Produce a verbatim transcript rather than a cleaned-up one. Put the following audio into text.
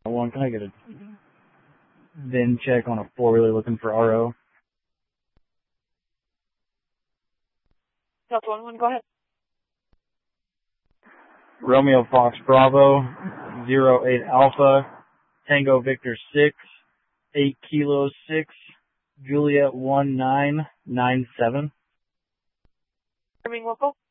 One, can I get a V I N check on a four-wheeler looking for R O? Delta one one, go ahead. Romeo Fox Bravo, zero eight Alpha, Tango Victor six, eight Kilo six, Juliet one nine nine seven. Confirming local.